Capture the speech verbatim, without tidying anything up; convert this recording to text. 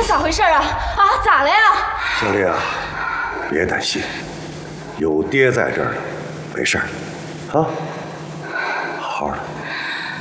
咋回事啊？啊，咋了呀？ 小丽啊，别担心，有爹在这儿，没事儿，啊，好好的。